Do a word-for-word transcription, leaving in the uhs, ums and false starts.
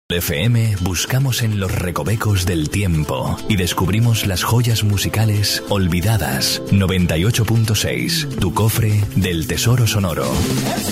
F M buscamos en los recovecos del tiempo y descubrimos las joyas musicales olvidadas. noventa y ocho punto seis, tu cofre del tesoro sonoro.